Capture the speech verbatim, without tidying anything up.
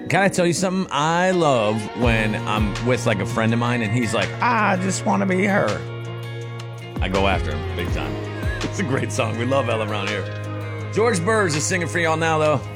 Can I tell you something? I love when I'm with like a friend of mine and he's like, I just want to be her. I go after him big time. It's a great song. We love Ella around here. George Burrs is singing for y'all now, though.